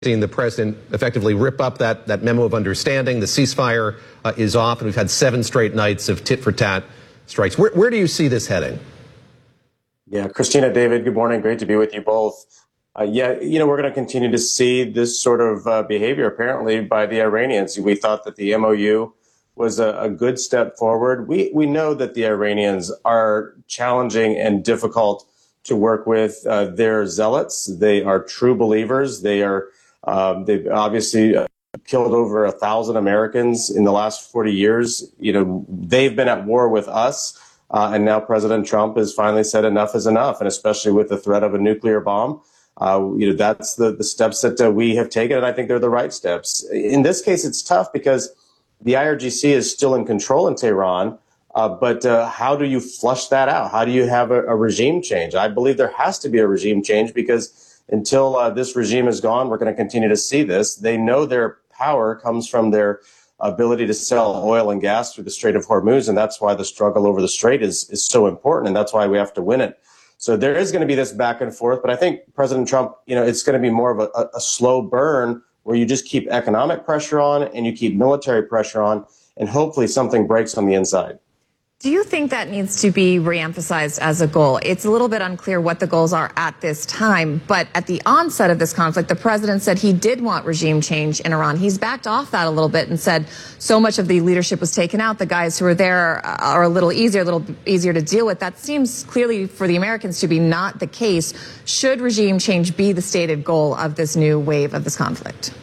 seen the president effectively rip up that memo of understanding. The ceasefire is off, and we've had 7 straight nights of tit-for-tat strikes. Where do you see this heading? Yeah, Christina, David, good morning. Great to be with you both. We're going to continue to see this sort of behavior, apparently, by the Iranians. We thought that the MOU was a good step forward. We know that the Iranians are challenging and difficult to work with. They're zealots. They are true believers. They've obviously killed over 1,000 Americans in the last 40 years. They've been at war with us. And now President Trump has finally said enough is enough. And especially with the threat of a nuclear bomb, that's the steps that we have taken. And I think they're the right steps. In this case, it's tough because the IRGC is still in control in Tehran. But how do you flush that out? How do you have a regime change? I believe there has to be a regime change because until this regime is gone, we're going to continue to see this. They know their power comes from their ability to sell oil and gas through the Strait of Hormuz, and that's why the struggle over the Strait is so important, and that's why we have to win it. So there is going to be this back and forth, but I think President Trump, it's going to be more of a slow burn where you just keep economic pressure on and you keep military pressure on, and hopefully something breaks on the inside. Do you think that needs to be reemphasized as a goal? It's a little bit unclear what the goals are at this time, but at the onset of this conflict, the president said he did want regime change in Iran. He's backed off that a little bit and said so much of the leadership was taken out. The guys who are there are a little easier to deal with. That seems clearly for the Americans to be not the case. Should regime change be the stated goal of this new wave of this conflict?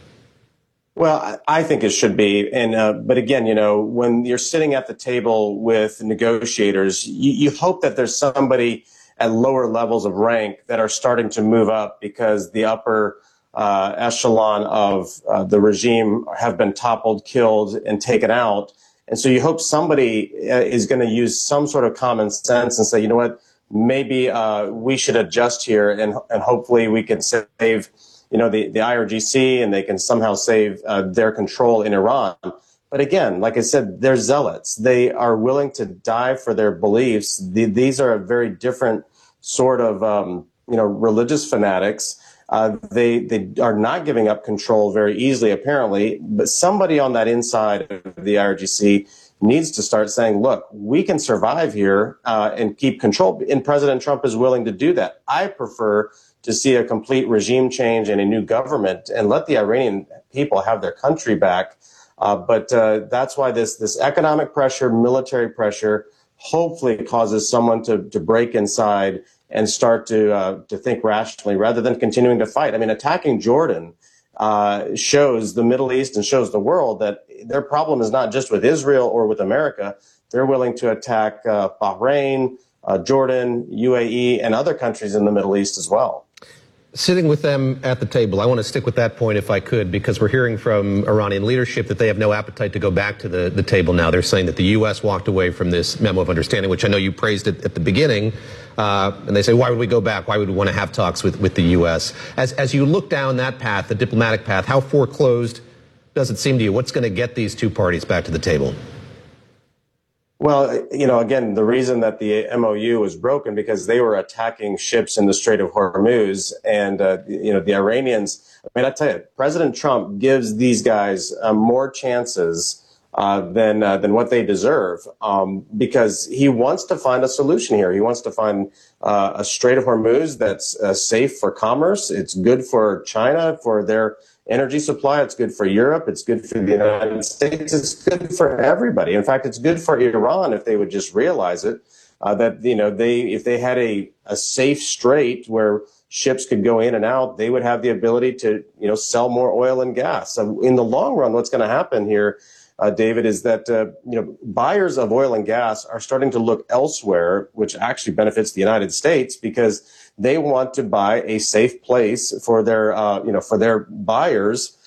Well, I think it should be. But again, when you're sitting at the table with negotiators, you hope that there's somebody at lower levels of rank that are starting to move up because the upper echelon of the regime have been toppled, killed, and taken out. And so you hope somebody is going to use some sort of common sense and say, you know what, maybe we should adjust here and hopefully we can save the IRGC, and they can somehow save their control in Iran. But again, like I said, they're zealots. They are willing to die for their beliefs. These are a very different sort of, religious fanatics. They are not giving up control very easily, apparently. But somebody on that inside of the IRGC needs to start saying, look, we can survive here and keep control. And President Trump is willing to do that. I prefer to see a complete regime change and a new government and let the Iranian people have their country back. But that's why this economic pressure, military pressure, hopefully causes someone to break inside and start to think rationally rather than continuing to fight. I mean, attacking Jordan shows the Middle East and shows the world that their problem is not just with Israel or with America. They're willing to attack Bahrain, Jordan, UAE, and other countries in the Middle East as well. Sitting with them at the table, I want to stick with that point if I could, because we're hearing from Iranian leadership that they have no appetite to go back to the table now. They're saying that the U.S. walked away from this memo of understanding, which I know you praised it at the beginning. And they say, why would we go back? Why would we want to have talks with the U.S.? As you look down that path, the diplomatic path, how foreclosed does it seem to you? What's going to get these two parties back to the table? Well, again, the reason that the MOU was broken because they were attacking ships in the Strait of Hormuz, and the Iranians. I mean, I tell you, President Trump gives these guys more chances than what they deserve because he wants to find a solution here. He wants to find a Strait of Hormuz that's safe for commerce. It's good for China for their energy supply. It's good for Europe. It's good for the United States. It's good for everybody. In fact, it's good for Iran if they would just realize it, that, if they had a safe strait where ships could go in and out, they would have the ability to, sell more oil and gas. So in the long run, what's going to happen here, David, is that, buyers of oil and gas are starting to look elsewhere, which actually benefits the United States because they want to buy a safe place for their, for their buyers.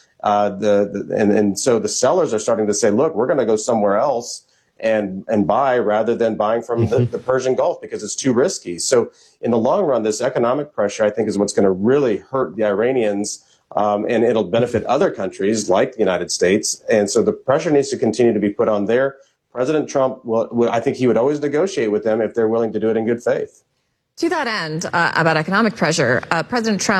And so the sellers are starting to say, look, we're going to go somewhere else and buy rather than buying from the Persian Gulf because it's too risky. So in the long run, this economic pressure, I think, is what's going to really hurt the Iranians. And it'll benefit other countries like the United States. And so the pressure needs to continue to be put on there. President Trump, I think he would always negotiate with them if they're willing to do it in good faith. To that end, about economic pressure, President Trump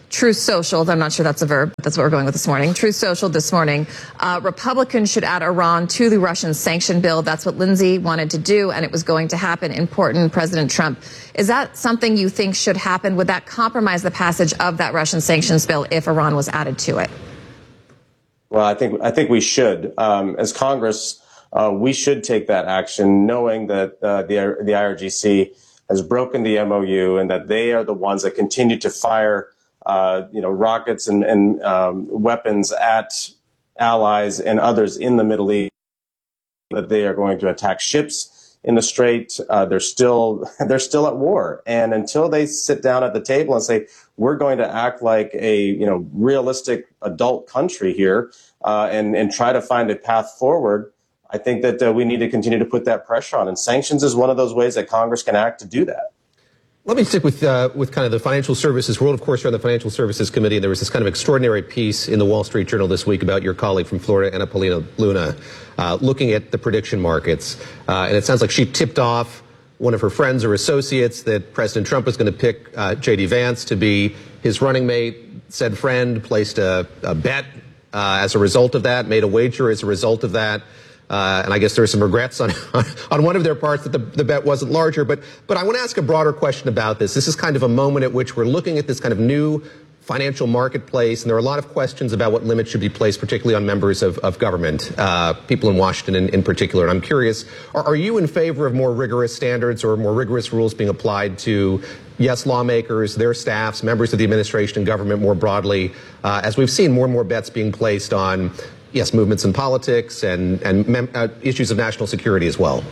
Truth Social, I'm not sure that's a verb, but that's what we're going with this morning. Truth Social this morning. Republicans should add Iran to the Russian sanction bill. That's what Lindsey wanted to do, and it was going to happen. Important, President Trump. Is that something you think should happen? Would that compromise the passage of that Russian sanctions bill if Iran was added to it? Well, I think we should. As Congress, we should take that action, knowing that the IRGC has broken the MOU and that they are the ones that continue to fire rockets and weapons at allies and others in the Middle East, that they are going to attack ships in the Strait. They're still at war. And until they sit down at the table and say, we're going to act like a realistic adult country here and try to find a path forward, I think that we need to continue to put that pressure on. And sanctions is one of those ways that Congress can act to do that. Let me stick with kind of the financial services world. Of course, you're on the Financial Services Committee, and there was this kind of extraordinary piece in the Wall Street Journal this week about your colleague from Florida, Anna Paulina Luna, looking at the prediction markets. And it sounds like she tipped off one of her friends or associates that President Trump was going to pick J.D. Vance to be his running mate. Said friend placed a bet as a result of that, made a wager as a result of that. And I guess there's some regrets on one of their parts that the bet wasn't larger. But I want to ask a broader question about this. This is kind of a moment at which we're looking at this kind of new financial marketplace, and there are a lot of questions about what limits should be placed, particularly on members of government, people in Washington in particular. And I'm curious, are you in favor of more rigorous standards or more rigorous rules being applied to, yes, lawmakers, their staffs, members of the administration and government more broadly, as we've seen more and more bets being placed on, yes, movements in politics and issues of national security as well?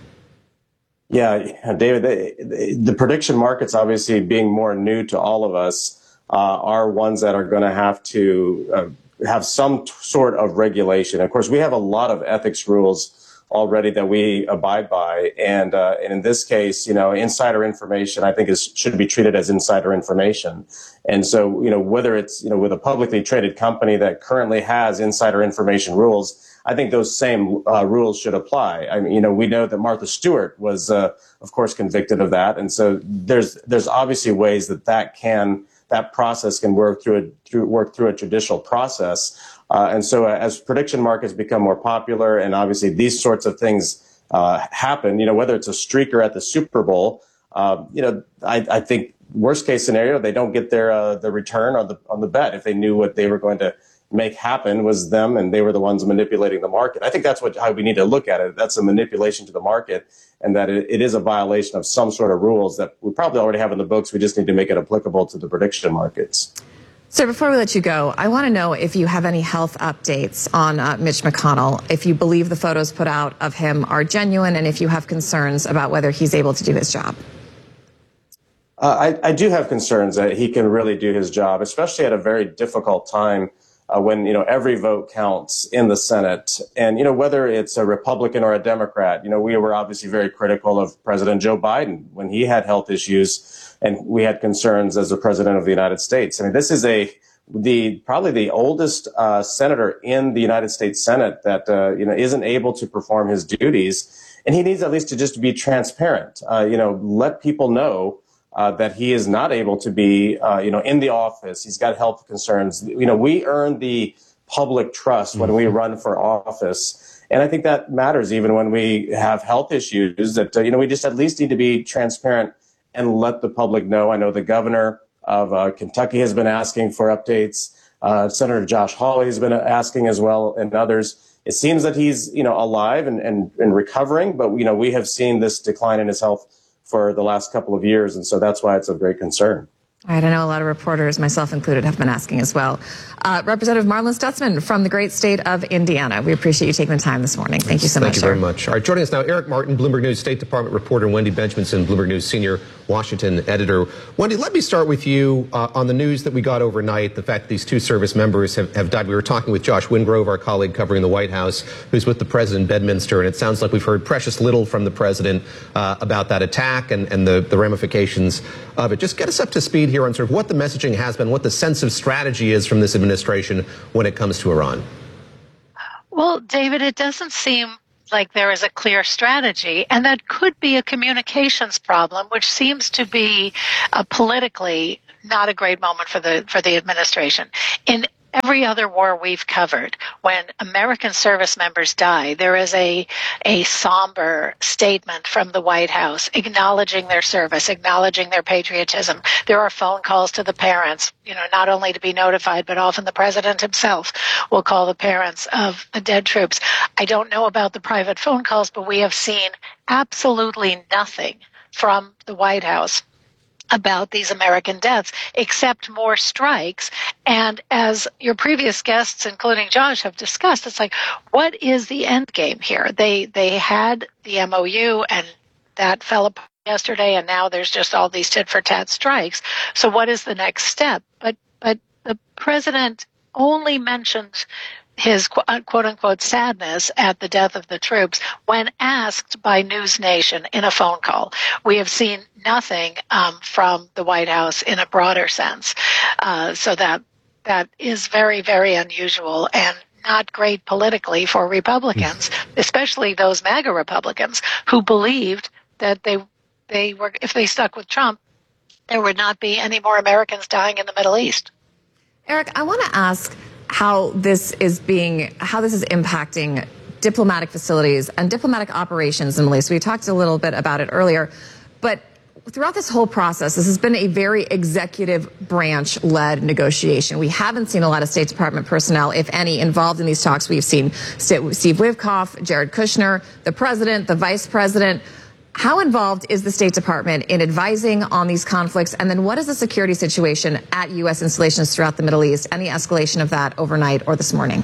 Yeah, David, the prediction markets, obviously being more new to all of us, are ones that are going to have to have some sort of regulation. Of course, we have a lot of ethics rules already that we abide by. And in this case, insider information, I think should be treated as insider information. And so, whether it's, with a publicly traded company that currently has insider information rules, I think those same rules should apply. I mean, we know that Martha Stewart was, of course, convicted of that. And so there's obviously ways that process can work through a judicial process. And so as prediction markets become more popular, and obviously these sorts of things happen, whether it's a streaker at the Super Bowl, I think worst case scenario, they don't get their return on the bet if they knew what they were going to make happen was them and they were the ones manipulating the market. I think that's how we need to look at it. That's a manipulation to the market, and that it is a violation of some sort of rules that we probably already have in the books. We just need to make it applicable to the prediction markets. Sir, before we let you go, I want to know if you have any health updates on Mitch McConnell, if you believe the photos put out of him are genuine, and if you have concerns about whether he's able to do his job. I do have concerns that he can really do his job, especially at a very difficult time when, every vote counts in the Senate. And, whether it's a Republican or a Democrat, we were obviously very critical of President Joe Biden when he had health issues and we had concerns as the president of the United States. I mean, this is probably the oldest senator in the United States Senate that, isn't able to perform his duties. And he needs at least to just be transparent, let people know that he is not able to be, in the office. He's got health concerns. We earn the public trust when we run for office. And I think that matters even when we have health issues that, we just at least need to be transparent and let the public know. I know the governor of Kentucky has been asking for updates. Senator Josh Hawley has been asking as well, and others. It seems that he's, alive and recovering, but, we have seen this decline in his health for the last couple of years, and so that's why it's of great concern. All right, I know a lot of reporters, myself included, have been asking as well. Representative Marlin Stutzman from the great state of Indiana. We appreciate you taking the time this morning. Thank you so much, Thank you very much. All right, joining us now, Eric Martin, Bloomberg News State Department reporter, and Wendy Benjaminson, Bloomberg News senior Washington editor. Wendy, let me start with you on the news that we got overnight, the fact that these two service members have died. We were talking with Josh Wingrove, our colleague covering the White House, who's with the president in Bedminster, and it sounds like we've heard precious little from the president about that attack and the ramifications of it. Just get us up to speed here on sort of what the messaging has been, what the sense of strategy is from this administration when it comes to Iran. Well, David, it doesn't seem like there is a clear strategy, and that could be a communications problem, which seems to be politically not a great moment for the administration. In every other war we've covered, when American service members die, there is a somber statement from the White House acknowledging their service, acknowledging their patriotism. There are phone calls to the parents, not only to be notified, but often the president himself will call the parents of the dead troops. I don't know about the private phone calls, but we have seen absolutely nothing from the White House about these American deaths, except more strikes. And as your previous guests, including Josh, have discussed, it's like, what is the end game here? They had the MOU, and that fell apart yesterday, and now there's just all these tit-for-tat strikes. So what is the next step? But the president only mentions his quote-unquote sadness at the death of the troops when asked by News Nation in a phone call. We have seen nothing from the White House in a broader sense. So that is very, very unusual and not great politically for Republicans, especially those MAGA Republicans who believed that they were, if they stuck with Trump, there would not be any more Americans dying in the Middle East. Eric, I want to ask how this is impacting diplomatic facilities and diplomatic operations in the Middle East. We talked a little bit about it earlier, but throughout this whole process, this has been a very executive branch-led negotiation. We haven't seen a lot of State Department personnel, if any, involved in these talks. We've seen Steve Witkoff, Jared Kushner, the president, the vice president. How involved is the State Department in advising on these conflicts? And then what is the security situation at U.S. installations throughout the Middle East? Any escalation of that overnight or this morning?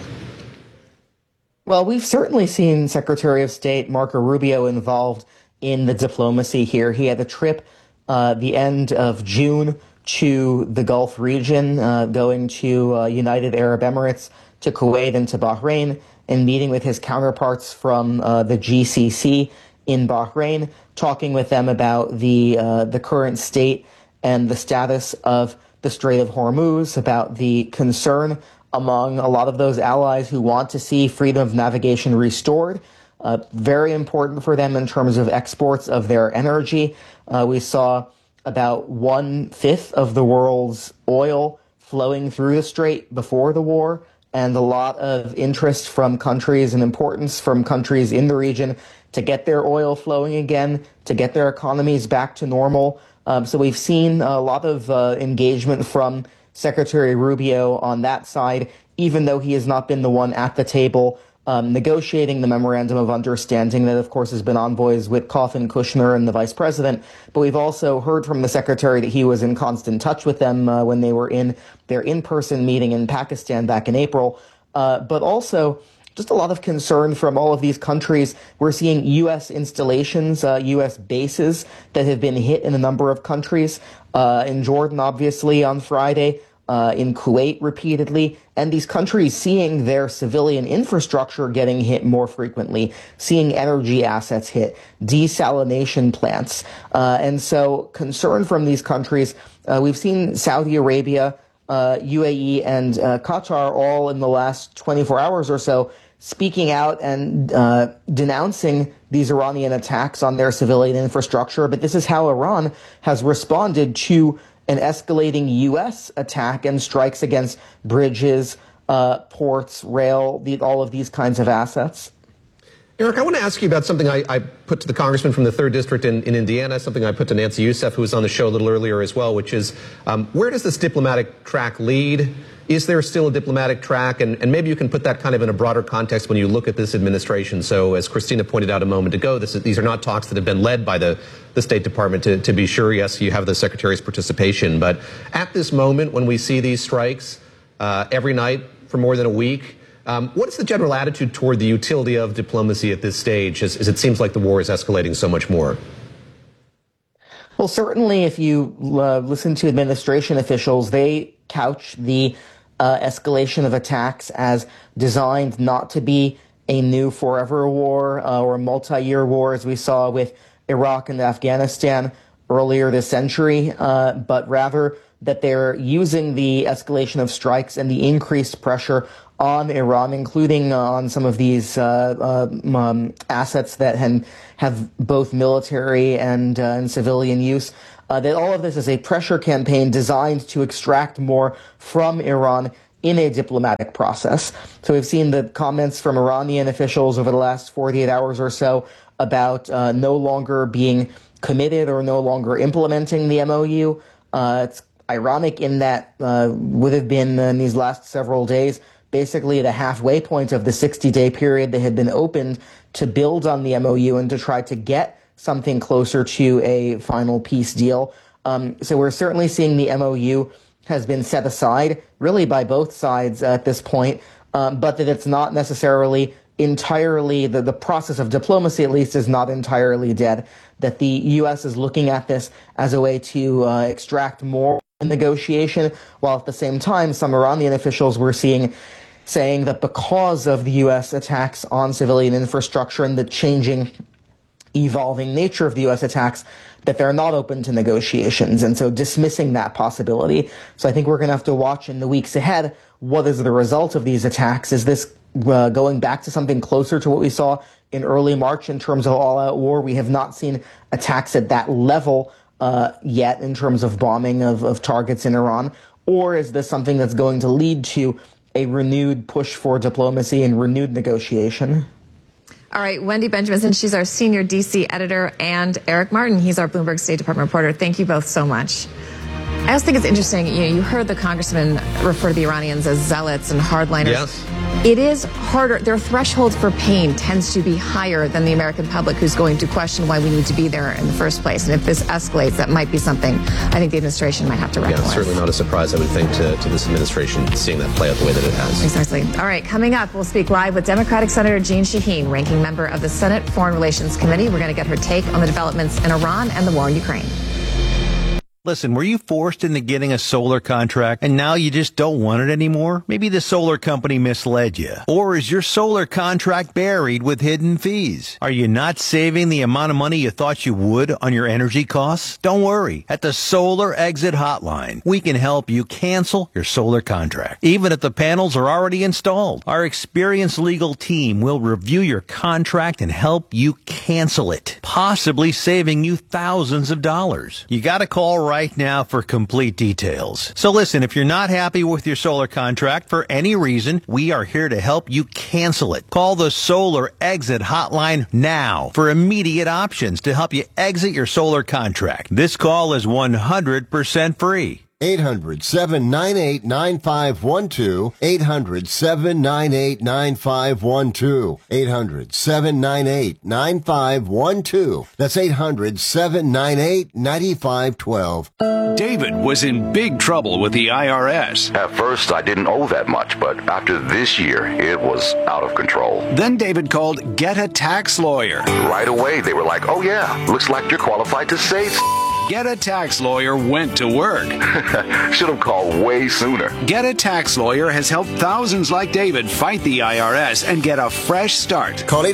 Well, we've certainly seen Secretary of State Marco Rubio involved in the diplomacy here. He had a trip the end of June to the Gulf region, going to United Arab Emirates, to Kuwait and to Bahrain, and meeting with his counterparts from the GCC in Bahrain, talking with them about the current state and the status of the Strait of Hormuz, about the concern among a lot of those allies who want to see freedom of navigation restored. Very important for them in terms of exports of their energy. We saw about 1/5 of the world's oil flowing through the strait before the war, and a lot of interest from countries and importance from countries in the region to get their oil flowing again, to get their economies back to normal. So we've seen a lot of engagement from Secretary Rubio on that side, even though he has not been the one at the table negotiating the memorandum of understanding that, of course, has been envoys Witkoff and Kushner and the vice president. But we've also heard from the secretary that he was in constant touch with them when they were in their in-person meeting in Pakistan back in April. But also just a lot of concern from all of these countries. We're seeing U.S. installations, U.S. bases that have been hit in a number of countries, in Jordan, obviously, on Friday, in Kuwait repeatedly, and these countries seeing their civilian infrastructure getting hit more frequently, seeing energy assets hit, desalination plants. And so concern from these countries, we've seen Saudi Arabia, UAE, and Qatar all in the last 24 hours or so speaking out and denouncing these Iranian attacks on their civilian infrastructure. But this is how Iran has responded to an escalating U.S. attack and strikes against bridges, ports, rail, all of these kinds of assets. Eric, I want to ask you about something I put to the congressman from the 3rd District in Indiana, something I put to Nancy Youssef, who was on the show a little earlier as well, which is where does this diplomatic track lead? Is there still a diplomatic track? And maybe you can put that kind of in a broader context when you look at this administration. So as Christina pointed out a moment ago, these are not talks that have been led by the State Department, to be sure. Yes, you have the Secretary's participation. But at this moment, when we see these strikes every night for more than a week, what is the general attitude toward the utility of diplomacy at this stage, as it seems like the war is escalating so much more? Well, certainly if you listen to administration officials, they couch the escalation of attacks as designed not to be a new forever war or a multi-year war, as we saw with Iraq and Afghanistan earlier this century, but rather that they're using the escalation of strikes and the increased pressure on Iran, including on some of these assets that have both military and civilian use, that all of this is a pressure campaign designed to extract more from Iran in a diplomatic process. So we've seen the comments from Iranian officials over the last 48 hours or so about no longer being committed or no longer implementing the MOU. It's ironic in that would have been in these last several days basically the halfway point of the 60-day period that had been opened to build on the MOU and to try to get something closer to a final peace deal. So we're certainly seeing the MOU has been set aside really by both sides at this point, but that it's not necessarily entirely, the process of diplomacy at least is not entirely dead, that the U.S. is looking at this as a way to extract more negotiation, while at the same time some Iranian officials were saying that because of the U.S. attacks on civilian infrastructure and the changing, evolving nature of the U.S. attacks, that they're not open to negotiations, and so dismissing that possibility. So I think we're going to have to watch in the weeks ahead what is the result of these attacks. Is this going back to something closer to what we saw in early March in terms of all-out war? We have not seen attacks at that level yet in terms of bombing of targets in Iran. Or is this something that's going to lead to a renewed push for diplomacy and renewed negotiation? All right, Wendy Benjamin, she's our senior D.C. editor, and Eric Martin, he's our Bloomberg State Department reporter. Thank you both so much. I also think it's interesting, you heard the congressman refer to the Iranians as zealots and hardliners. Yes. It is harder. Their threshold for pain tends to be higher than the American public, who's going to question why we need to be there in the first place. And if this escalates, that might be something I think the administration might have to reckon with. Certainly not a surprise, I would think, to this administration seeing that play out the way that it has. Exactly. All right, coming up, we'll speak live with Democratic Senator Jeanne Shaheen, ranking member of the Senate Foreign Relations Committee. We're going to get her take on the developments in Iran and the war in Ukraine. Listen, were you forced into getting a solar contract and now you just don't want it anymore? Maybe the solar company misled you. Or is your solar contract buried with hidden fees? Are you not saving the amount of money you thought you would on your energy costs? Don't worry. At the Solar Exit Hotline, we can help you cancel your solar contract, even if the panels are already installed. Our experienced legal team will review your contract and help you cancel it, possibly saving you thousands of dollars. You got to call right now for complete details. So listen, if you're not happy with your solar contract for any reason, we are here to help you cancel it. Call the Solar Exit Hotline now for immediate options to help you exit your solar contract. This call is 100% free. 800-798-9512. 800-798-9512. 800-798-9512. That's 800-798-9512. David was in big trouble with the IRS. At first, I didn't owe that much, but after this year, it was out of control. Then David called Get a Tax Lawyer. Right away, they were like, oh yeah, looks like you're qualified to save. Get a Tax Lawyer went to work. Should have called way sooner. Get a Tax Lawyer has helped thousands like David fight the IRS and get a fresh start. Call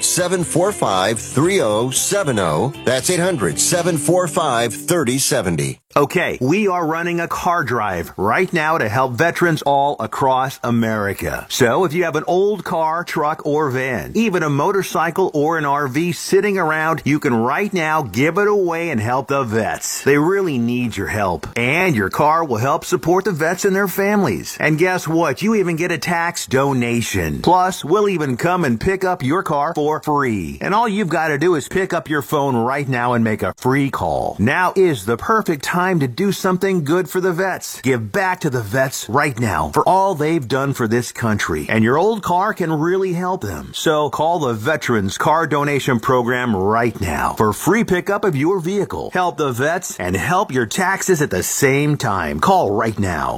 800-745-3070. That's 800-745-3070. Okay, we are running a car drive right now to help veterans all across America. So if you have an old car, truck, or van, even a motorcycle or an RV sitting around, you can right now give it away and help the vets. They really need your help. And your car will help support the vets and their families. And guess what? You even get a tax donation. Plus, we'll even come and pick up your car for free. And all you've got to do is pick up your phone right now and make a free call. Now is the perfect time to do something good for the vets. Give back to the vets right now for all they've done for this country. And your old car can really help them. So call the Veterans Car Donation Program right now for free pickup of your vehicle. Help the vets and help your taxes at the same time. Call right now.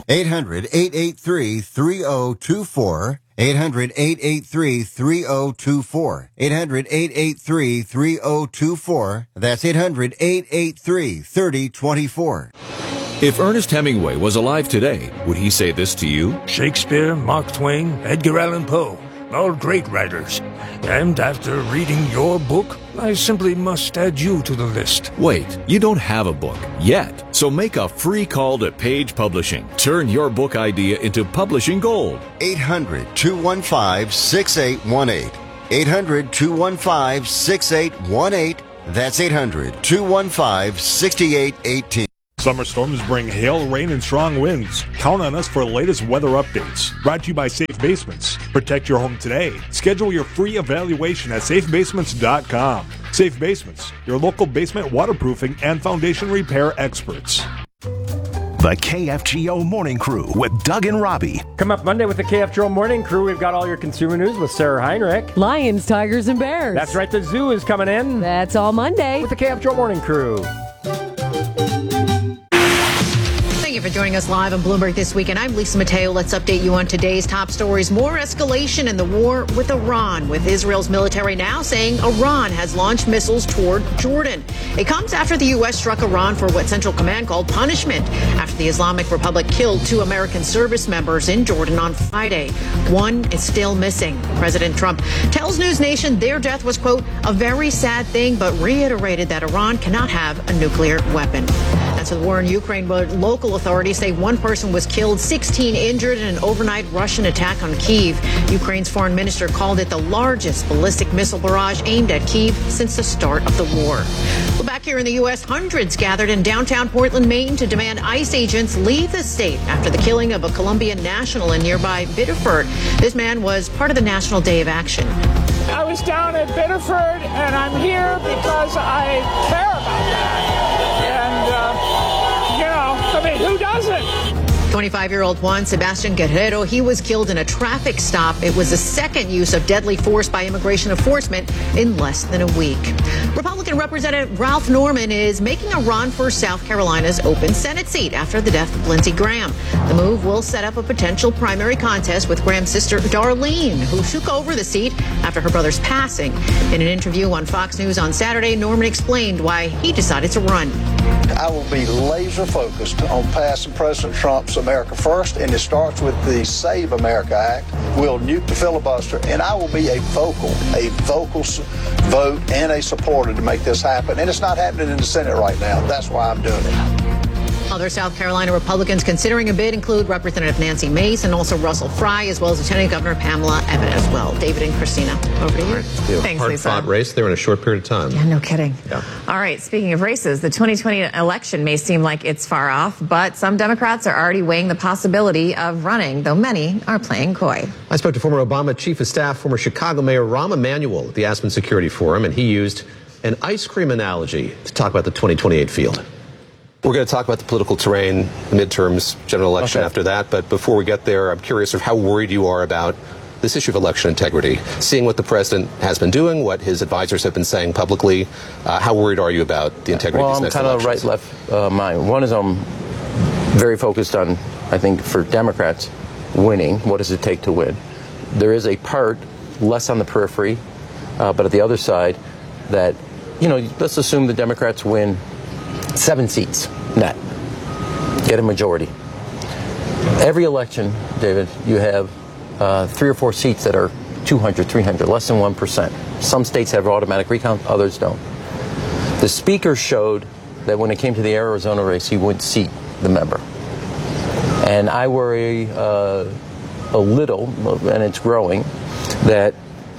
800-883-3024. 800-883-3024. 800-883-3024. That's 800-883-3024. If Ernest Hemingway was alive today, would he say this to you? Shakespeare, Mark Twain, Edgar Allan Poe. all great writers. And after reading your book, I simply must add you to the list. Wait, you don't have a book yet. So make a free call to Page Publishing. Turn your book idea into publishing gold. 800-215-6818. 800-215-6818. That's 800-215-6818. Summer storms bring hail, rain, and strong winds. Count on us for the latest weather updates. Brought to you by Safe Basements. Protect your home today. Schedule your free evaluation at safebasements.com. Safe Basements, your local basement waterproofing and foundation repair experts. The KFGO Morning Crew with Doug and Robbie. Come up Monday with the KFGO Morning Crew. We've got all your consumer news with Sarah Heinrich. Lions, tigers, and bears. That's right, the zoo is coming in. That's all Monday. With the KFGO Morning Crew. Thank you for joining us live on Bloomberg This Weekend. I'm Lisa Mateo. Let's update you on today's top stories. More escalation in the war with Iran, with Israel's military now saying Iran has launched missiles toward Jordan. It comes after the U.S. struck Iran for what Central Command called punishment after the Islamic Republic killed 2 American service members in Jordan on Friday. One is still missing. President Trump tells News Nation their death was, quote, a very sad thing, but reiterated that Iran cannot have a nuclear weapon. That's the war in Ukraine, but local authorities say 1 person was killed, 16 injured in an overnight Russian attack on Kyiv. Ukraine's foreign minister called it the largest ballistic missile barrage aimed at Kyiv since the start of the war. Well, back here in the U.S., hundreds gathered in downtown Portland, Maine to demand ICE agents leave the state after the killing of a Colombian national in nearby Biddeford. This man was part of the National Day of Action. I was down at Biddeford, and I'm here because I care about that. And, who doesn't? 25-year-old Juan Sebastian Guerrero, he was killed in a traffic stop. It was the second use of deadly force by immigration enforcement in less than a week. Republican Representative Ralph Norman is making a run for South Carolina's open Senate seat after the death of Lindsey Graham. The move will set up a potential primary contest with Graham's sister Darlene, who took over the seat after her brother's passing. In an interview on Fox News on Saturday, Norman explained why he decided to run. I will be laser focused on passing President Trump's America First, and it starts with the Save America Act. We'll nuke the filibuster, and I will be a vocal vote and a supporter to make this happen. And it's not happening in the Senate right now. That's why I'm doing it. Other South Carolina Republicans considering a bid include Representative Nancy Mace and also Russell Fry, as well as Lieutenant Governor Pamela Abbott as well. David and Christina, over to you. Thanks, Lisa. Hard-fought race there in a short period of time. Yeah, no kidding. Yeah. All right, speaking of races, the 2020 election may seem like it's far off, but some Democrats are already weighing the possibility of running, though many are playing coy. I spoke to former Obama Chief of Staff, former Chicago Mayor Rahm Emanuel at the Aspen Security Forum, and he used an ice cream analogy to talk about the 2028 field. We're going to talk about the political terrain, the midterms, general election after that. But before we get there, I'm curious of how worried you are about this issue of election integrity. Seeing what the president has been doing, what his advisors have been saying publicly, how worried are you about the integrity of these next elections? Well, I'm kind of right-left mind. One is I'm very focused on, I think, for Democrats, winning. What does it take to win? There is a part, less on the periphery, but at the other side, that, let's assume the Democrats win 7 seats net, get a majority. Every election, David, you have 3 or 4 seats that are 200, 300, less than 1%. Some states have automatic recount, others don't. The speaker showed that when it came to the Arizona race, he would seat the member. And I worry a little, and it's growing, that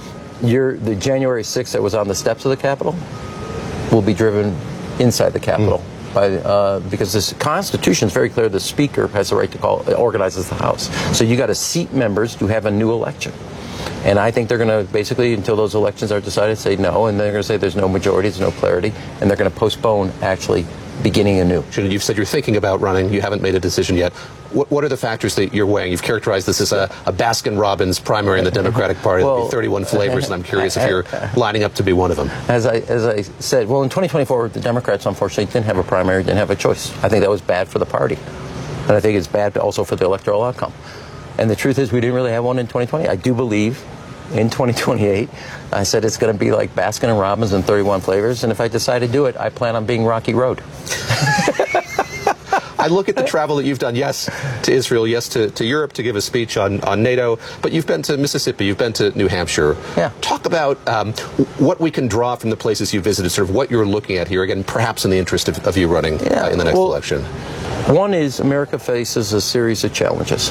the January 6th that was on the steps of the Capitol will be driven inside the Capitol. Because this Constitution is very clear, the Speaker has the right to organizes the House. So you got to seat members to have a new election. And I think they're going to basically, until those elections are decided, say no, and they're going to say there's no majority, there's no clarity, and they're going to postpone actually beginning anew. You've said you're thinking about running. You haven't made a decision yet. What are the factors that you're weighing? You've characterized this as a Baskin-Robbins primary in the Democratic Party. There'll be 31 flavors, and I'm curious if you're lining up to be one of them. As I said, in 2024, the Democrats, unfortunately, didn't have a primary, didn't have a choice. I think that was bad for the party. And I think it's bad also for the electoral outcome. And the truth is we didn't really have one in 2020. I do believe in 2028, I said it's going to be like Baskin and Robbins and 31 flavors. And if I decide to do it, I plan on being Rocky Road. I look at the travel that you've done, yes, to Israel, yes, to Europe to give a speech on NATO, but you've been to Mississippi, you've been to New Hampshire. Yeah. Talk about what we can draw from the places you visited, sort of what you're looking at here, again, perhaps in the interest of you running in the next election. One is America faces a series of challenges.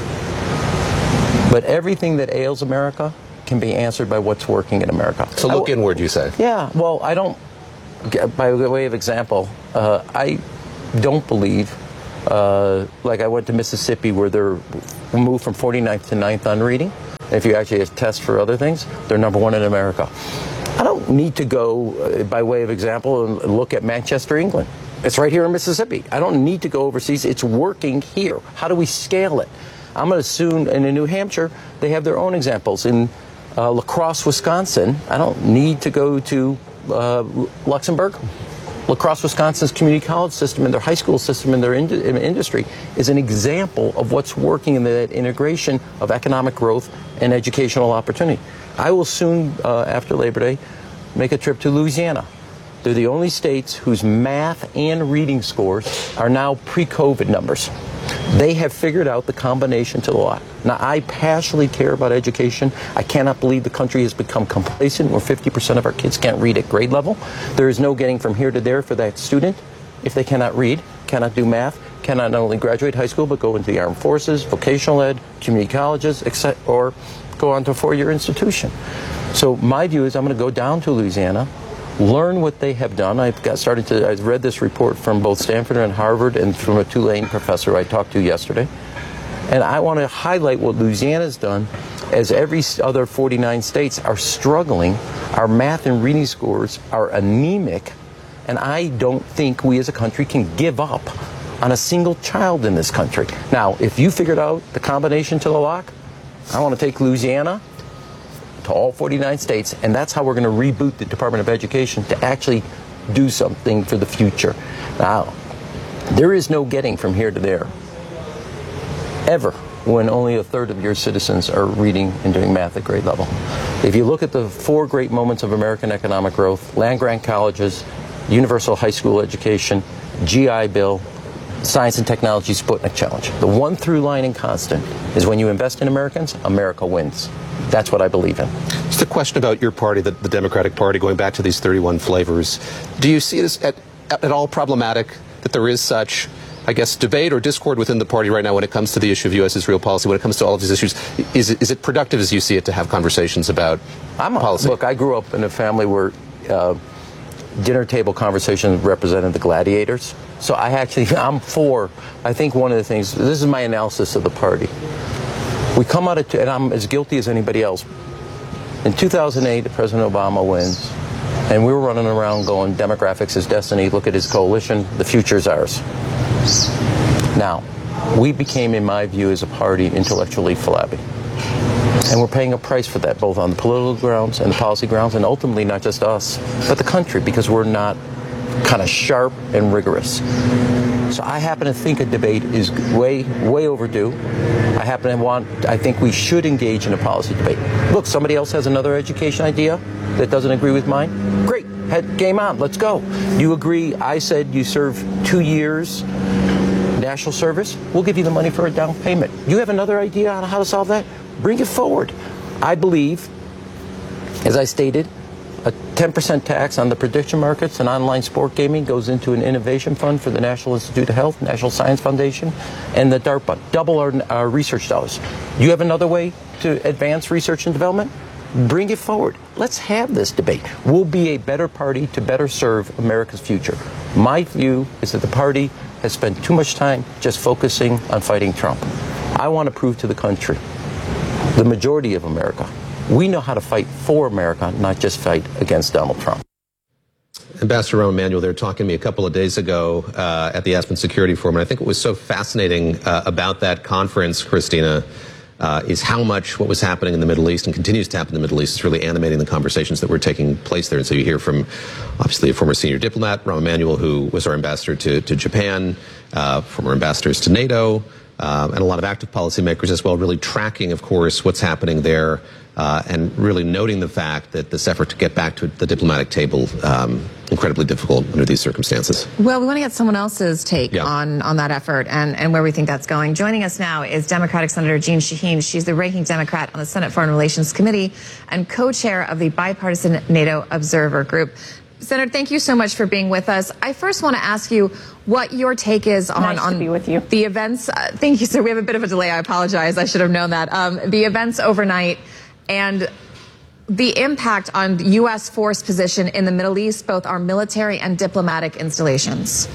But everything that ails America can be answered by what's working in America. So look inward, you say? Yeah. Well, I don't, by way of example, I don't believe, like I went to Mississippi where they're moved from 49th to 9th on reading. If you actually test for other things, they're number one in America. I don't need to go, by way of example, and look at Manchester, England. It's right here in Mississippi. I don't need to go overseas. It's working here. How do we scale it? I'm going to assume in New Hampshire, they have their own examples. In La Crosse, Wisconsin, I don't need to go to Luxembourg. La Crosse, Wisconsin's community college system and their high school system and their industry is an example of what's working in the integration of economic growth and educational opportunity. I will soon, after Labor Day, make a trip to Louisiana. They're the only states whose math and reading scores are now pre-COVID numbers. They have figured out the combination to the lock. Now, I passionately care about education. I cannot believe the country has become complacent where 50% of our kids can't read at grade level. There is no getting from here to there for that student if they cannot read, cannot do math, cannot not only graduate high school, but go into the armed forces, vocational ed, community colleges, or go on to a four-year institution. So my view is I'm going to go down to Louisiana, learn what they have done. I read this report from both Stanford and Harvard and from a Tulane professor I talked to yesterday. And I want to highlight what Louisiana's done as every other 49 states are struggling. Our math and reading scores are anemic, and I don't think we as a country can give up on a single child in this country. Now, if you figured out the combination to the lock, I want to take Louisiana to all 49 states, and that's how we're going to reboot the Department of Education to actually do something for the future. Now, there is no getting from here to there, ever, when only a third of your citizens are reading and doing math at grade level. If you look at the four great moments of American economic growth, land-grant colleges, universal high school education, GI Bill, Science and Technology Sputnik Challenge. The one through line and constant is when you invest in Americans, America wins. That's what I believe in. Just a question about your party, the Democratic Party, going back to these 31 flavors. Do you see this at all problematic that there is such, I guess, debate or discord within the party right now when it comes to the issue of U.S.-Israel policy, when it comes to all of these issues? Is it productive as you see it to have conversations about policy? Look, I grew up in a family where dinner table conversations represented the gladiators. So I'm for, I think one of the things, this is my analysis of the party. We come out of, and I'm as guilty as anybody else. In 2008, President Obama wins, and we were running around going, demographics is destiny, look at his coalition, the future's ours. Now, we became, in my view, as a party, intellectually flabby. And we're paying a price for that, both on the political grounds and the policy grounds, and ultimately not just us, but the country, because we're not kind of sharp and rigorous. So I happen to think a debate is way overdue. I think we should engage in a policy debate. Look, somebody else has another education idea that doesn't agree with mine. Great, game on, let's go. You agree, I said you serve 2 years national service, we'll give you the money for a down payment. You have another idea on how to solve that? Bring it forward. I believe, as I stated, a 10% tax on the prediction markets and online sport gaming goes into an innovation fund for the National Institute of Health, National Science Foundation, and the DARPA. Double our research dollars. You have another way to advance research and development? Bring it forward. Let's have this debate. We'll be a better party to better serve America's future. My view is that the party has spent too much time just focusing on fighting Trump. I want to prove to the country, the majority of America, we know how to fight for America, not just fight against Donald Trump. Ambassador Rahm Emanuel, they were talking to me a couple of days ago at the Aspen Security Forum, and I think what was so fascinating about that conference, Christina, is how much what was happening in the Middle East and continues to happen in the Middle East is really animating the conversations that were taking place there. And so you hear from, obviously, a former senior diplomat, Rahm Emanuel, who was our ambassador to Japan, former ambassadors to NATO, and a lot of active policymakers as well, really tracking, of course, what's happening there, and really noting the fact that this effort to get back to the diplomatic table incredibly difficult under these circumstances. Well, we want to get someone else's take on that effort and where we think that's going. Joining us now is Democratic Senator Jeanne Shaheen. She's the ranking Democrat on the Senate Foreign Relations Committee and co-chair of the Bipartisan NATO Observer Group. Senator, thank you so much for being with us. I first want to ask you what your take is on be with you. The events. Thank you, sir. We have a bit of a delay. I apologize. I should have known that. The events overnight and the impact on U.S. force position in the Middle East, both our military and diplomatic installations.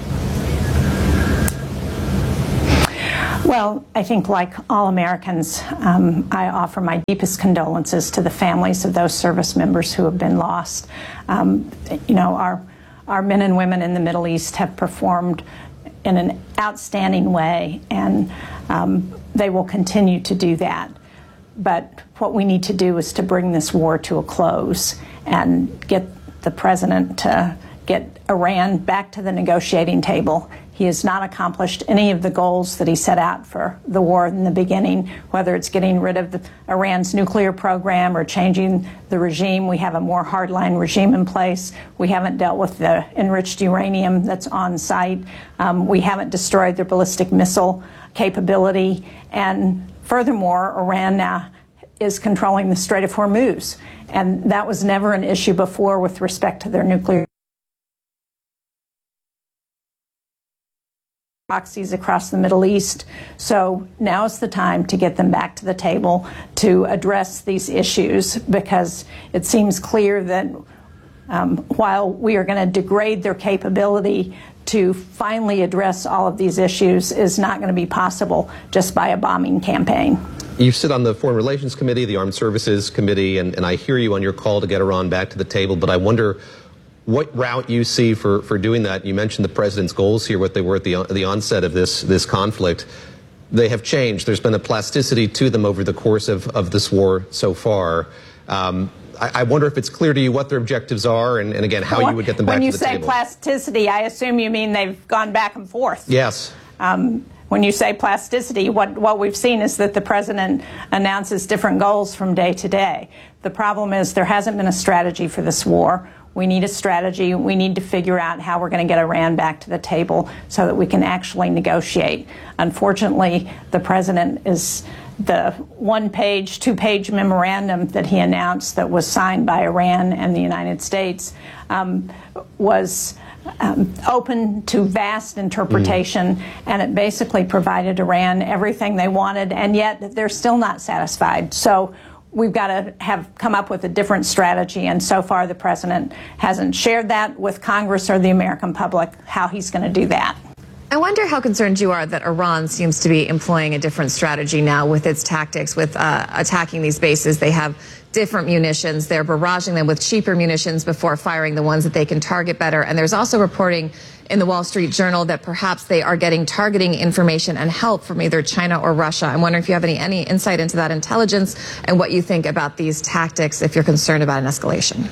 Well, I think like all Americans, I offer my deepest condolences to the families of those service members who have been lost. You know, our men and women in the Middle East have performed in an outstanding way, and they will continue to do that. But what we need to do is to bring this war to a close and get the president to get Iran back to the negotiating table. He has not accomplished any of the goals that he set out for the war in the beginning, whether it's getting rid of Iran's nuclear program or changing the regime. We have a more hardline regime in place. We haven't dealt with the enriched uranium that's on site. We haven't destroyed their ballistic missile capability. And furthermore, Iran now is controlling the Strait of Hormuz. And that was never an issue before with respect to their nuclear proxies across the Middle East. So now is the time to get them back to the table to address these issues, because it seems clear that while we are going to degrade their capability to finally address all of these issues is not going to be possible just by a bombing campaign. You sit on the Foreign Relations Committee, the Armed Services Committee, and I hear you on your call to get Iran back to the table, but I wonder what route you see for doing that. You mentioned the president's goals here, what they were at the onset of this conflict. They have changed. There's been a plasticity to them over the course of this war so far. I wonder if it's clear to you what their objectives are, and again, how you would get them back to the table. When you say plasticity, I assume you mean they've gone back and forth. Yes. When you say plasticity, what we've seen is that the president announces different goals from day to day. The problem is there hasn't been a strategy for this war. We need a strategy. We need to figure out how we're going to get Iran back to the table so that we can actually negotiate. Unfortunately, the president is the one-page, two-page memorandum that he announced that was signed by Iran and the United States was open to vast interpretation, and it basically provided Iran everything they wanted, and yet they're still not satisfied. So we've got to have come up with a different strategy, and so far the president hasn't shared that with Congress or the American public, how he's going to do that. I wonder how concerned you are that Iran seems to be employing a different strategy now with its tactics, with attacking these bases. They have different munitions. They're barraging them with cheaper munitions before firing the ones that they can target better. And there's also reporting in the Wall Street Journal that perhaps they are getting targeting information and help from either China or Russia. I'm wondering if you have any insight into that intelligence and what you think about these tactics, if you're concerned about an escalation.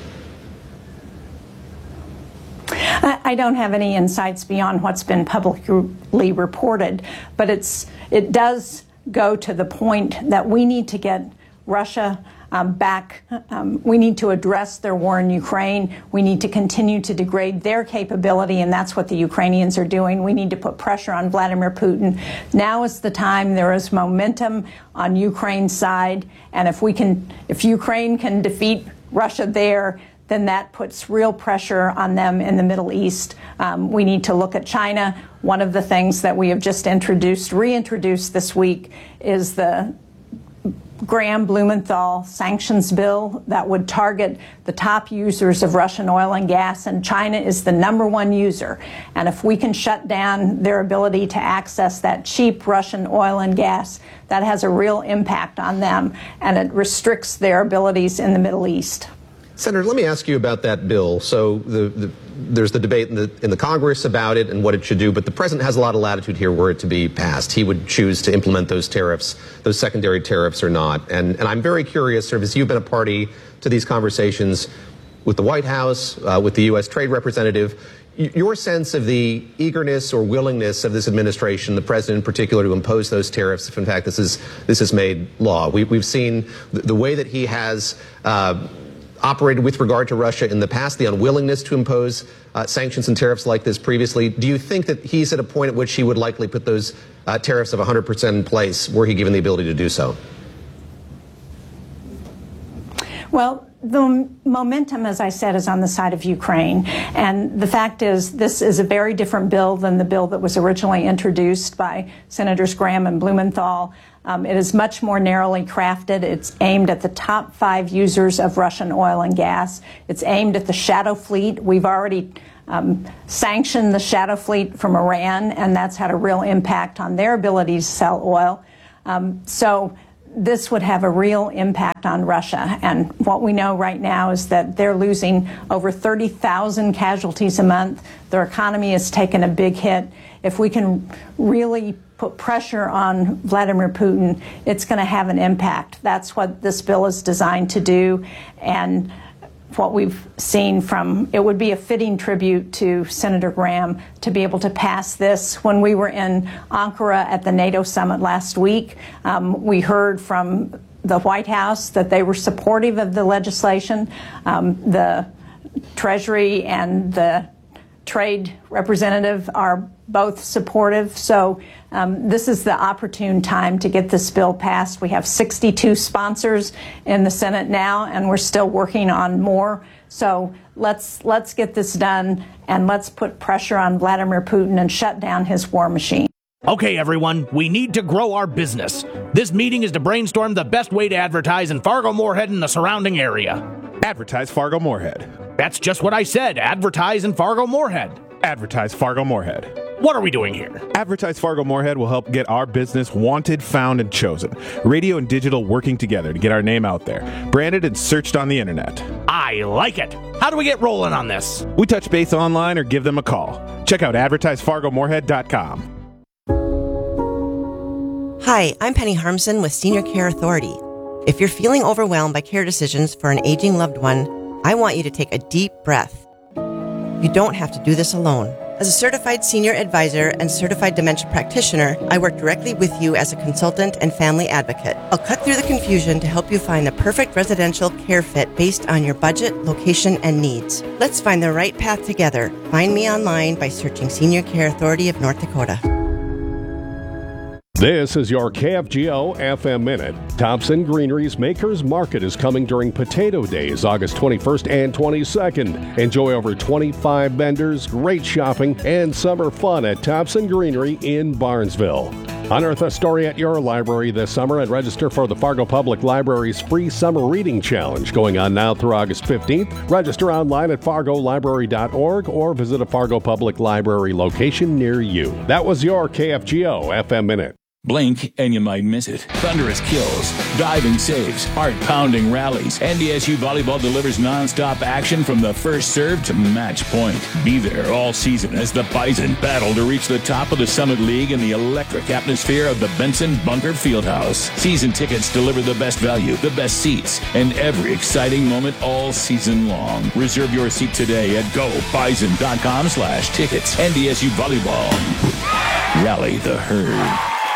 I don't have any insights beyond what's been publicly reported, but it does go to the point that we need to get Russia back. We need to address their war in Ukraine. We need to continue to degrade their capability, and that's what the Ukrainians are doing. We need to put pressure on Vladimir Putin. Now is the time. There is momentum on Ukraine's side, and if Ukraine can defeat Russia there, then that puts real pressure on them in the Middle East. We need to look at China. One of the things that we have just reintroduced this week is the Graham-Blumenthal sanctions bill that would target the top users of Russian oil and gas, and China is the #1 user. And if we can shut down their ability to access that cheap Russian oil and gas, that has a real impact on them, and it restricts their abilities in the Middle East. Senator, let me ask you about that bill. So there's the debate in the Congress about it and what it should do, but the president has a lot of latitude here were it to be passed. He would choose to implement those tariffs, those secondary tariffs or not. And I'm very curious, sort of, as you've been a party to these conversations with the White House, with the U.S. Trade Representative, your sense of the eagerness or willingness of this administration, the president in particular, to impose those tariffs if, in fact, this is made law. We've seen the way that he has operated with regard to Russia in the past, the unwillingness to impose sanctions and tariffs like this previously. Do you think that he's at a point at which he would likely put those tariffs of 100% in place were he given the ability to do so? Well, the momentum, as I said, is on the side of Ukraine. And the fact is, this is a very different bill than the bill that was originally introduced by Senators Graham and Blumenthal. It is much more narrowly crafted. It's aimed at the top 5 users of Russian oil and gas. It's aimed at the shadow fleet. We've already sanctioned the shadow fleet from Iran, and that's had a real impact on their ability to sell oil. So this would have a real impact on Russia. And what we know right now is that they're losing over 30,000 casualties a month. Their economy has taken a big hit. If we can really put pressure on Vladimir Putin, it's going to have an impact. That's what this bill is designed to do. And what we've seen it would be a fitting tribute to Senator Graham to be able to pass this. When we were in Ankara at the NATO summit last week, we heard from the White House that they were supportive of the legislation. The Treasury and the Trade representative are both supportive. So this is the opportune time to get this bill passed. We have 62 sponsors in the Senate now, and we're still working on more. So let's get this done, and let's put pressure on Vladimir Putin and shut down his war machine. Okay, everyone, we need to grow our business. This meeting is to brainstorm the best way to advertise in Fargo-Moorhead and the surrounding area. Advertise Fargo-Moorhead. That's just what I said. Advertise in Fargo-Moorhead. Advertise Fargo-Moorhead. What are we doing here? Advertise Fargo-Moorhead will help get our business wanted, found, and chosen. Radio and digital working together to get our name out there. Branded and searched on the internet. I like it. How do we get rolling on this? We touch base online or give them a call. Check out advertisefargomoorhead.com. Hi, I'm Penny Harmson with Senior Care Authority. If you're feeling overwhelmed by care decisions for an aging loved one, I want you to take a deep breath. You don't have to do this alone. As a certified senior advisor and certified dementia practitioner, I work directly with you as a consultant and family advocate. I'll cut through the confusion to help you find the perfect residential care fit based on your budget, location, and needs. Let's find the right path together. Find me online by searching Senior Care Authority of North Dakota. This is your KFGO FM Minute. Thompson Greenery's Makers Market is coming during Potato Days, August 21st and 22nd. Enjoy over 25 vendors, great shopping, and summer fun at Thompson Greenery in Barnesville. Unearth a story at your library this summer and register for the Fargo Public Library's free Summer Reading Challenge going on now through August 15th. Register online at fargolibrary.org or visit a Fargo Public Library location near you. That was your KFGO FM Minute. Blink and you might miss it. Thunderous kills, diving saves, heart-pounding rallies. NDSU Volleyball delivers non-stop action from the first serve to match point. Be there all season as the Bison battle to reach the top of the Summit League in the electric atmosphere of the Benson Bunker Fieldhouse. Season tickets deliver the best value, the best seats, and every exciting moment all season long. Reserve your seat today at gobison.com/tickets. NDSU Volleyball. Rally the herd.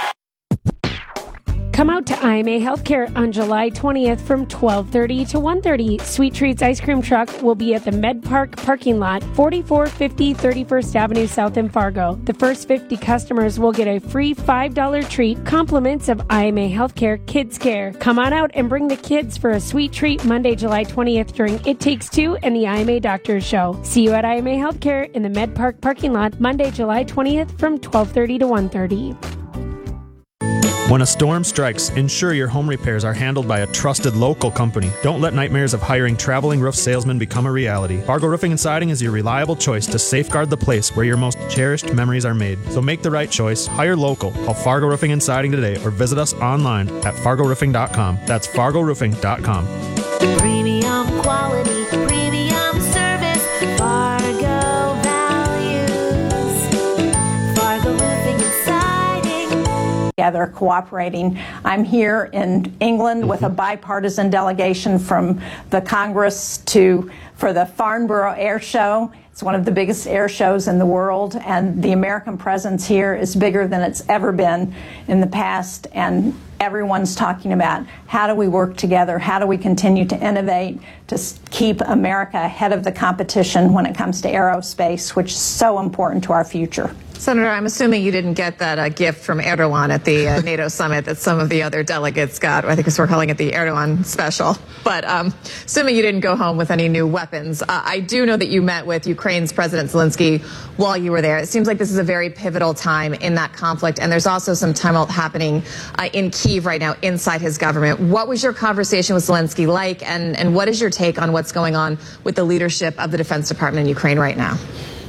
Come out to IMA Healthcare on July 20th from 12:30 to 1:30. Sweet Treats Ice Cream Truck will be at the Med Park parking lot, 4450 31st Avenue South in Fargo. The first 50 customers will get a free $5 treat, compliments of IMA Healthcare Kids Care. Come on out and bring the kids for a sweet treat Monday, July 20th during It Takes Two and the IMA Doctors Show. See you at IMA Healthcare in the Med Park parking lot Monday, July 20th from 12:30 to 1:30. When a storm strikes, ensure your home repairs are handled by a trusted local company. Don't let nightmares of hiring traveling roof salesmen become a reality. Fargo Roofing and Siding is your reliable choice to safeguard the place where your most cherished memories are made. So make the right choice. Hire local. Call Fargo Roofing and Siding today or visit us online at fargoroofing.com. That's fargoroofing.com. Premium quality, premium service, Fargo values, Fargo Roofing and Siding. Together cooperating. I'm here in England with a bipartisan delegation from the Congress for the Farnborough Air Show. It's one of the biggest air shows in the world, and the American presence here is bigger than it's ever been in the past, and everyone's talking about how do we work together, how do we continue to innovate to keep America ahead of the competition when it comes to aerospace, which is so important to our future. Senator, I'm assuming you didn't get that gift from Erdogan at the NATO summit that some of the other delegates got. I think we're calling it the Erdogan special. But assuming you didn't go home with any new weapons, I do know that you met with Ukraine's President Zelensky while you were there. It seems like this is a very pivotal time in that conflict, and there's also some tumult happening in Kyiv right now inside his government. What was your conversation with Zelensky like, and what is your take on what's going on with the leadership of the Defense Department in Ukraine right now?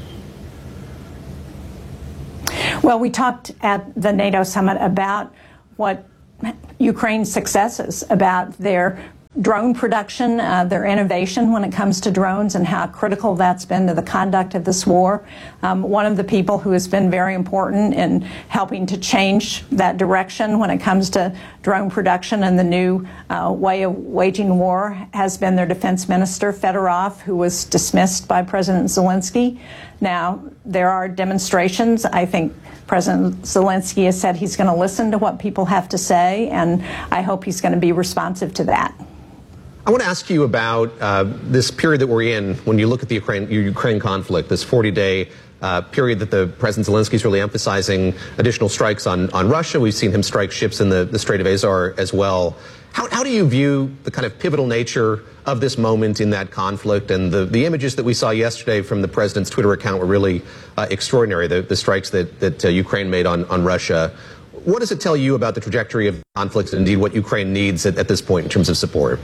Well, we talked at the NATO summit about what Ukraine's successes, about their drone production, their innovation when it comes to drones, and how critical that's been to the conduct of this war. One of the people who has been very important in helping to change that direction when it comes to drone production and the new way of waging war has been their defense minister, Fedorov, who was dismissed by President Zelensky. Now, there are demonstrations. I think President Zelensky has said he's going to listen to what people have to say, and I hope he's going to be responsive to that. I want to ask you about this period that we're in when you look at the Ukraine conflict, this 40-day period that the President Zelensky is really emphasizing additional strikes on Russia. We've seen him strike ships in the Strait of Azov as well. How do you view the kind of pivotal nature of this moment in that conflict? And the images that we saw yesterday from the president's Twitter account were really extraordinary, the strikes that Ukraine made on Russia. What does it tell you about the trajectory of the conflict and indeed what Ukraine needs at this point in terms of support?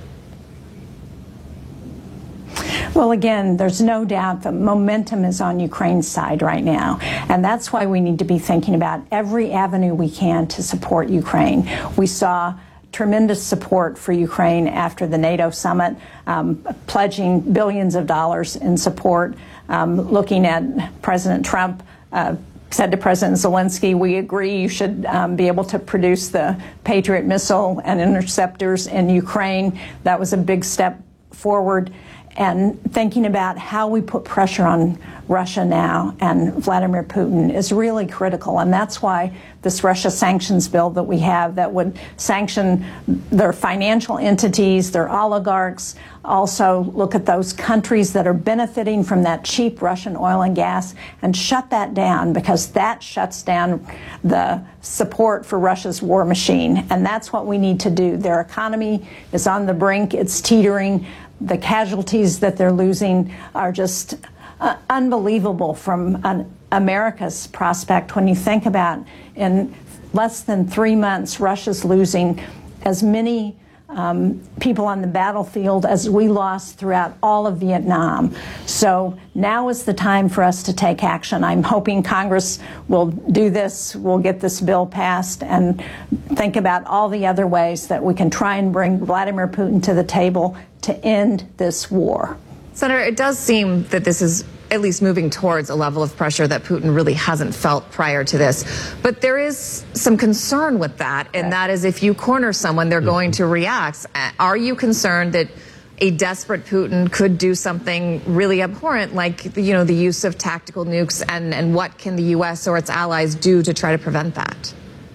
Well, again, there's no doubt that momentum is on Ukraine's side right now, and that's why we need to be thinking about every avenue we can to support Ukraine. We saw tremendous support for Ukraine after the NATO summit, pledging billions of dollars in support. Looking at President Trump, said to President Zelensky, we agree you should be able to produce the Patriot missile and interceptors in Ukraine. That was a big step forward. And thinking about how we put pressure on Russia now and Vladimir Putin is really critical. And that's why this Russia sanctions bill that we have that would sanction their financial entities, their oligarchs, also look at those countries that are benefiting from that cheap Russian oil and gas and shut that down, because that shuts down the support for Russia's war machine. And that's what we need to do. Their economy is on the brink. It's teetering. The casualties that they're losing are just unbelievable from America's prospect. When you think about in less than 3 months, Russia's losing as many people on the battlefield as we lost throughout all of Vietnam. So now is the time for us to take action. I'm hoping Congress will do this, we'll get this bill passed, and think about all the other ways that we can try and bring Vladimir Putin to the table to end this war. Senator, it does seem that this is at least moving towards a level of pressure that Putin really hasn't felt prior to this. But there is some concern with that, and that is if you corner someone, they're going to react. Are you concerned that a desperate Putin could do something really abhorrent, like, the use of tactical nukes, and what can the U.S. or its allies do to try to prevent that?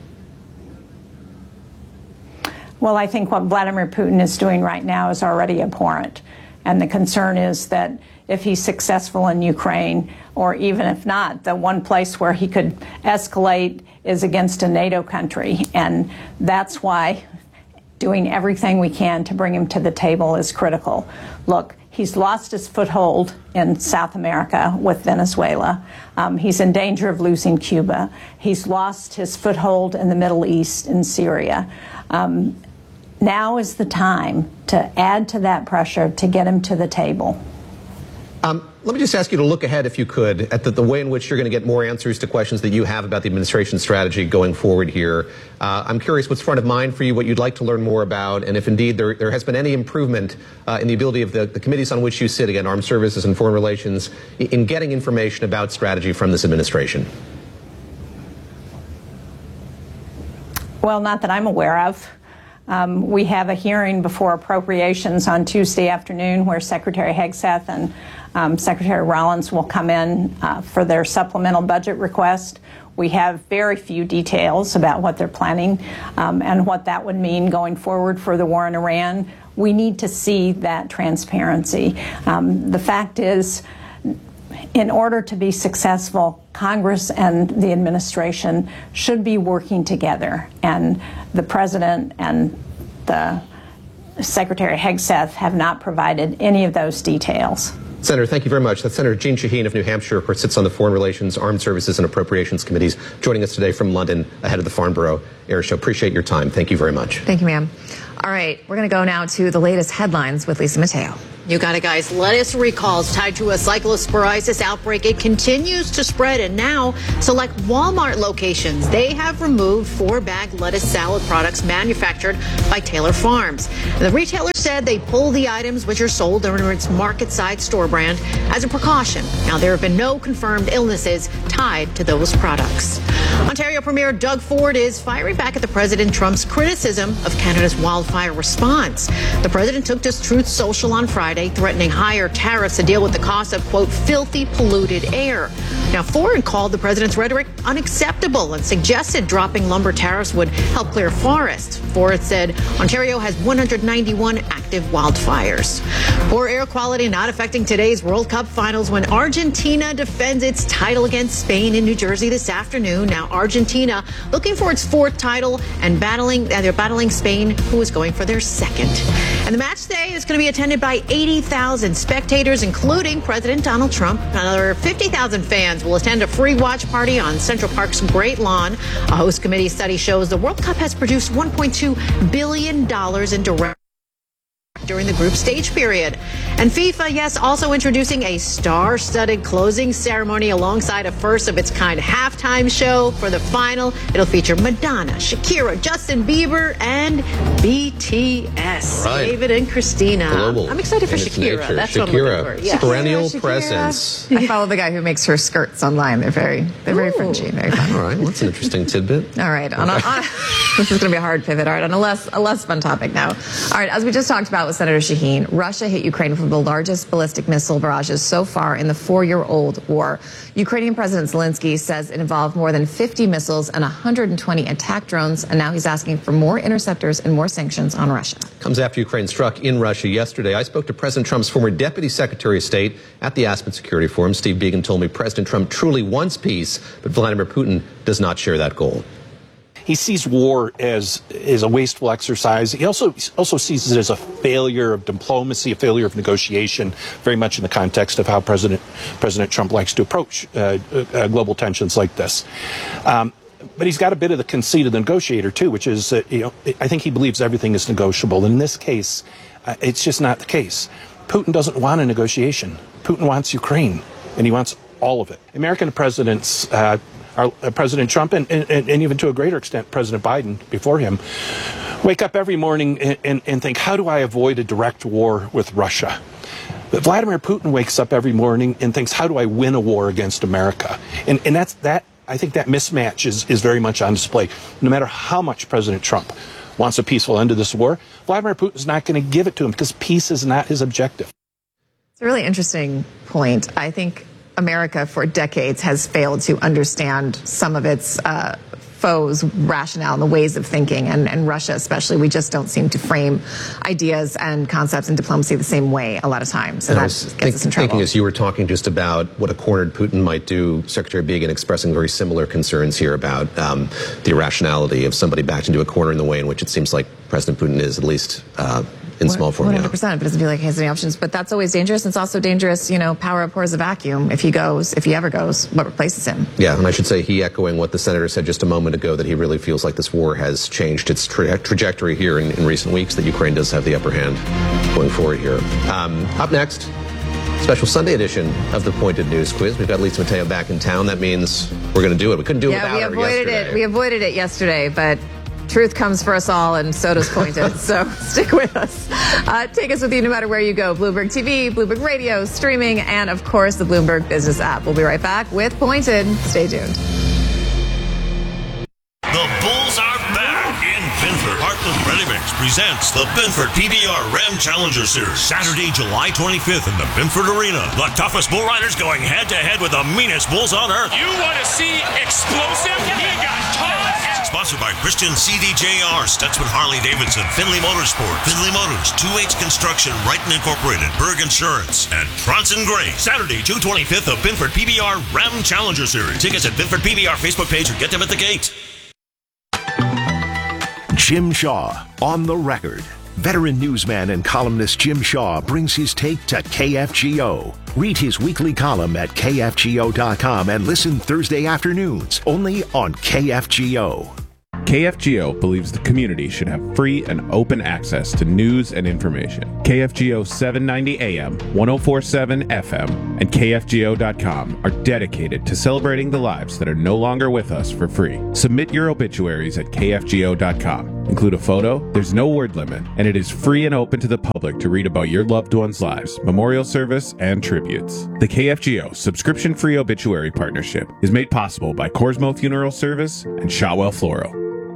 Well, I think what Vladimir Putin is doing right now is already abhorrent. And the concern is that if he's successful in Ukraine, or even if not, the one place where he could escalate is against a NATO country. And that's why doing everything we can to bring him to the table is critical. Look, he's lost his foothold in South America with Venezuela. He's in danger of losing Cuba. He's lost his foothold in the Middle East, in Syria. Now is the time to add to that pressure to get him to the table. Let me just ask you to look ahead, if you could, at the way in which you're going to get more answers to questions that you have about the administration's strategy going forward here. I'm curious what's front of mind for you, what you'd like to learn more about, and if indeed there has been any improvement in the ability of the committees on which you sit, again, Armed Services and Foreign Relations, in getting information about strategy from this administration. Well, not that I'm aware of. We have a hearing before Appropriations on Tuesday afternoon where Secretary Hegseth and Secretary Rollins will come in for their supplemental budget request. We have very few details about what they're planning and what that would mean going forward for the war in Iran. We need to see that transparency. The fact is, in order to be successful, Congress and the administration should be working together. And the President and the Secretary Hegseth have not provided any of those details. Senator, thank you very much. That's Senator Jeanne Shaheen of New Hampshire, of course, sits on the Foreign Relations, Armed Services, and Appropriations Committees, joining us today from London ahead of the Farnborough Air Show. Appreciate your time. Thank you very much. Thank you, ma'am. All right, we're going to go now to the latest headlines with Lisa Mateo. You got it, guys. Lettuce recalls tied to a cyclosporiasis outbreak. It continues to spread, and now select Walmart locations. They have removed 4-bag lettuce salad products manufactured by Taylor Farms. The retailer said they pulled the items which are sold under its market-side store brand as a precaution. Now, there have been no confirmed illnesses tied to those products. Ontario Premier Doug Ford is firing back at the President Trump's criticism of Canada's wildfire response. The president took to Truth Social on Friday, threatening higher tariffs to deal with the cost of, quote, filthy, polluted air. Now, Ford called the president's rhetoric unacceptable and suggested dropping lumber tariffs would help clear forests. Ford said Ontario has 191 active wildfires. Poor air quality not affecting today's World Cup finals when Argentina defends its title against Spain in New Jersey this afternoon. Now, Argentina looking for its 4th title and they're battling Spain, who is going for their 2nd. And the match today is going to be attended by 80,000 spectators, including President Donald Trump. Another 50,000 fans will attend a free watch party on Central Park's Great Lawn. A host committee study shows the World Cup has produced $1.2 billion in direct during the group stage period. And FIFA, yes, also introducing a star-studded closing ceremony alongside a first-of-its-kind halftime show for the final. It'll feature Madonna, Shakira, Justin Bieber, and BTS. Right. David and Christina. Global I'm excited for in its Shakira. nature. That's what I'm looking for. Yeah. Perennial Shakira. presence. I follow the guy who makes her skirts online. They're very fringy, very fun. All right, well, that's an interesting tidbit. All right, this is going to be a hard pivot. All right, on a less fun topic now. All right, as we just talked about with Senator Shaheen, Russia hit Ukraine with the largest ballistic missile barrages so far in the 4-year-old war. Ukrainian President Zelensky says it involved more than 50 missiles and 120 attack drones, and now he's asking for more interceptors and more sanctions on Russia. Comes after Ukraine struck in Russia yesterday. I spoke to President Trump's former Deputy Secretary of State at the Aspen Security Forum. Steve Biegun told me President Trump truly wants peace, but Vladimir Putin does not share that goal. He sees war as a wasteful exercise. He also sees it as a failure of diplomacy, a failure of negotiation, very much in the context of how President Trump likes to approach global tensions like this. But he's got a bit of the conceit of the negotiator, too, which is, I think he believes everything is negotiable. In this case, it's just not the case. Putin doesn't want a negotiation. Putin wants Ukraine, and he wants all of it. American presidents, President Trump and even to a greater extent President Biden before him, wake up every morning and think, how do I avoid a direct war with Russia? But Vladimir Putin wakes up every morning and thinks, how do I win a war against America? And that I think that mismatch is very much on display. No matter how much President Trump wants a peaceful end to this war, Vladimir Putin's not going to give it to him because peace is not his objective. It's a really interesting point. I think America for decades has failed to understand some of its foes' rationale and the ways of thinking, and Russia especially. We just don't seem to frame ideas and concepts in diplomacy the same way a lot of times. So that gets us in trouble. Thinking as you were talking just about what a cornered Putin might do, Secretary Biegun expressing very similar concerns here about the irrationality of somebody backed into a corner in the way in which it seems like President Putin is, at least in small form. 100%, but it doesn't feel like he has any options. But that's always dangerous. It's also dangerous, power abhors a vacuum. If he ever goes, what replaces him? Yeah, and I should say he echoing what the senator said just a moment ago, that he really feels like this war has changed its trajectory here in recent weeks, that Ukraine does have the upper hand going forward here. Up next, special Sunday edition of the Pointed News Quiz. We've got Lisa Mateo back in town. That means we're going to do it. We couldn't do it without her yesterday. We avoided it yesterday, but truth comes for us all, and so does Pointed. So stick with us. Take us with you no matter where you go. Bloomberg TV, Bloomberg Radio, streaming, and of course the Bloomberg Business app. We'll be right back with Pointed. Stay tuned. The Bulls are back in Vinford, Platinum Ready Mix presents the Binford PBR Ram Challenger Series. Saturday, July 25th in the Binford Arena. The toughest bull riders going head-to-head with the meanest bulls on earth. You want to see explosive? He got tough. Sponsored by Christian CDJR, Stutzman Harley-Davidson, Finley Motorsport, Finley Motors, 2H Construction, Wrighton Incorporated, Berg Insurance, and Bronson Gray. Saturday, June 25th, the Binford PBR Ram Challenger Series. Tickets at Binford PBR Facebook page or get them at the gate. Jim Shaw on the record. Veteran newsman and columnist Jim Shaw brings his take to KFGO. Read his weekly column at KFGO.com and listen Thursday afternoons only on KFGO. KFGO believes the community should have free and open access to news and information. KFGO 790 AM, 1047 FM, and KFGO.com are dedicated to celebrating the lives that are no longer with us for free. Submit your obituaries at KFGO.com. Include a photo, there's no word limit, and it is free and open to the public to read about your loved ones' lives, memorial service, and tributes. The KFGO subscription-free obituary partnership is made possible by Corsmo Funeral Service and Shawwell Floral.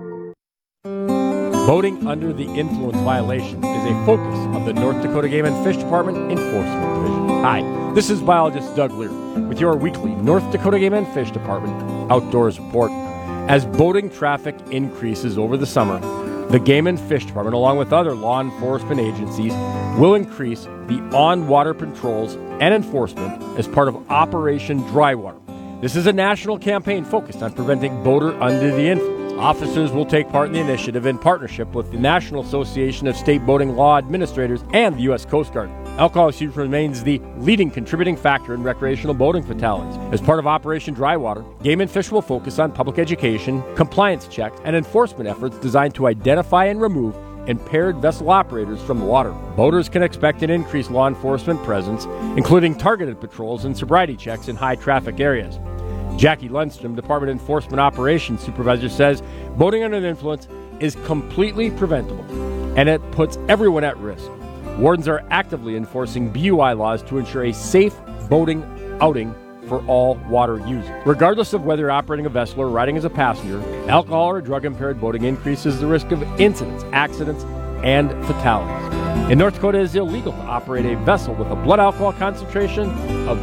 Boating under the influence violation is a focus of the North Dakota Game and Fish Department Enforcement Division. Hi, this is biologist Doug Lear with your weekly North Dakota Game and Fish Department Outdoors Report. As boating traffic increases over the summer, the Game and Fish Department, along with other law enforcement agencies, will increase the on-water patrols and enforcement as part of Operation Drywater. This is a national campaign focused on preventing boater under the influence. Officers will take part in the initiative in partnership with the National Association of State Boating Law Administrators and the U.S. Coast Guard. Alcohol use remains the leading contributing factor in recreational boating fatalities. As part of Operation Drywater, Game and Fish will focus on public education, compliance checks, and enforcement efforts designed to identify and remove impaired vessel operators from the water. Boaters can expect an increased law enforcement presence, including targeted patrols and sobriety checks in high-traffic areas. Jackie Lundstrom, Department Enforcement Operations Supervisor, says boating under the influence is completely preventable, and it puts everyone at risk. Wardens are actively enforcing BUI laws to ensure a safe boating outing for all water users. Regardless of whether you're operating a vessel or riding as a passenger, alcohol or drug-impaired boating increases the risk of incidents, accidents, and fatalities. In North Dakota, it is illegal to operate a vessel with a blood alcohol concentration of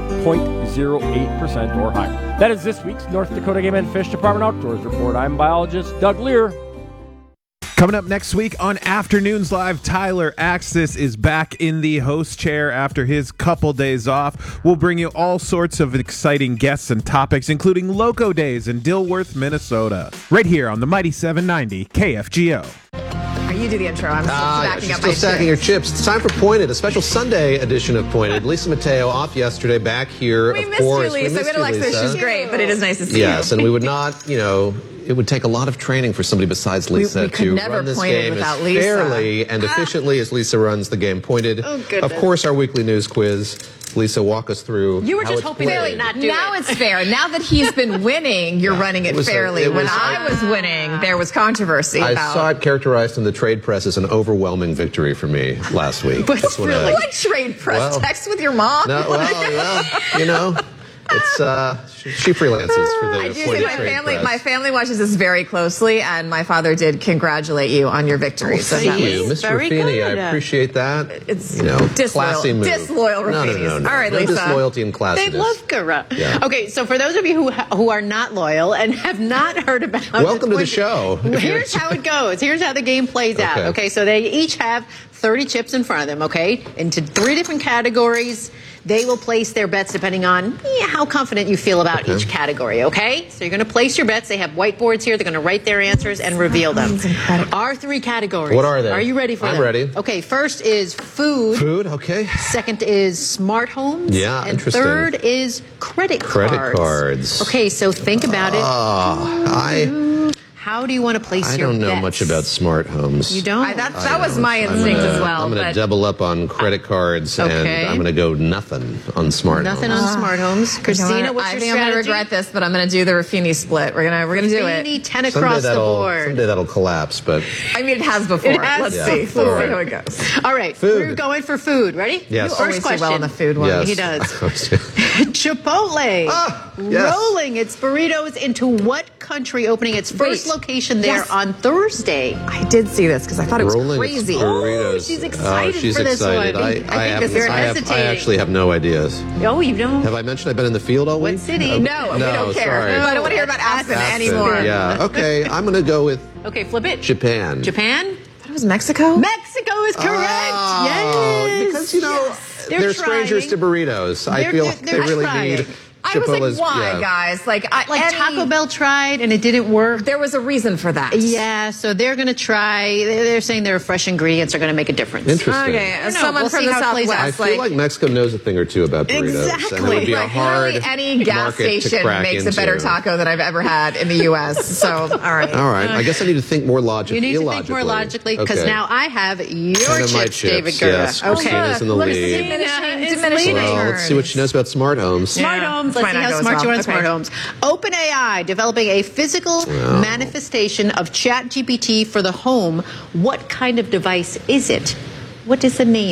0.08% or higher. That is this week's North Dakota Game and Fish Department Outdoors Report. I'm biologist Doug Lear. Coming up next week on Afternoons Live, Tyler Axis is back in the host chair after his couple days off. We'll bring you all sorts of exciting guests and topics, including Loco Days in Dilworth, Minnesota. Right here on the Mighty 790 KFGO. You do the intro. I'm She's still stacking her chips. It's time for Pointed, a special Sunday edition of Pointed. Lisa Mateo off yesterday, back here. We missed you, Lisa. We had Alexis. She's great, but it is nice to see you. Yes, and we would not, it would take a lot of training for somebody besides Lisa to run this game as fairly and efficiently as Lisa runs the game. Pointed. Oh, goodness. Of course, our weekly news quiz. Lisa, walk us through. You were just hoping to not do now it's fair. Now that he's been winning, you're running it fairly. When I was winning, there was controversy. I saw it characterized in the trade press as an overwhelming victory for me last week. But really, what trade press? Text with your mom? No, it's she freelances for the. I do say my family watches this very closely, and my father did congratulate you on your victory. Thank you, Mr. Raffini. I appreciate that. It's classy move. Disloyal Raffinis. No. All right, no Lisa. Disloyalty and classiness. They love Gura. Yeah. Okay, so for those of you who are not loyal and have not heard about welcome to the show. Here's how it goes. Here's how the game plays out. Okay, so they each have 30 chips in front of them, okay, into 3 different categories. They will place their bets depending on how confident you feel about each category, okay? So you're going to place your bets. They have whiteboards here. They're going to write their answers and reveal them. Our 3 categories. What are they? Are you ready for them? I'm ready. Okay, first is food. Food, okay. Second is smart homes. Yeah, and interesting. Third is credit cards. Okay, so think about it. How do you want to place your bets? I don't know much about smart homes. You don't? That was my instinct as well. I'm going to double up on credit cards, and I'm going to go nothing on smart homes. Nothing on smart homes. Christina, what's your strategy? I think I'm going to regret this, but I'm going to do the Raffini split. We're going to do it. Raffini, 10 across the board. Someday that'll collapse, but... I mean, it has before. Let's see. Let's see how it goes. All right. Food. We're going for food. Ready? Yes. First question. Well on the food one. Yes. He does. Chipotle. Rolling its burritos into what country opening its first Wait. location there Yes. on Thursday. I did see this because I thought it was Rolling crazy. burritos. she's excited she's for this excited. one. I I think have- this is I hesitating. actually have no ideas. Oh, you don't? Have I mentioned I've been in the field all week? What city? No, we don't care. Sorry. I don't want to hear about Aspen anymore. Yeah. Okay, I'm going to go with Okay, flip it. Japan. Japan? That was Mexico? Mexico is correct. yes. Because, you know, Yes. they're strangers to trying. burritos. I They're- feel they're- like they they're really trying. need I was like, Chipola's. why, yeah. guys? Like Taco Bell tried and it didn't work. There was a reason for that. Yeah, so they're going to try. They're saying their fresh ingredients are going to make a difference. Interesting. Okay, I don't know. someone We'll from see the how it plays out. I Southwest, feel like Mexico knows a thing or two about burritos. Exactly. And it would be a like hard literally any gas market to station crack makes into. a better taco than I've ever had in the U.S. So, all right. All right. I guess I need to think more logically. You need to think more logically because Okay. now I have your And then my chips, David chips, Guerra. yes. Okay. Christina's in the Look, lead. diminishing Well, let's see what she knows about smart homes. Smart homes. Let's Might see not how go as smart well. you are on Okay. smart homes. OpenAI developing a physical manifestation of ChatGPT for the home. What kind of device is it? What is the name?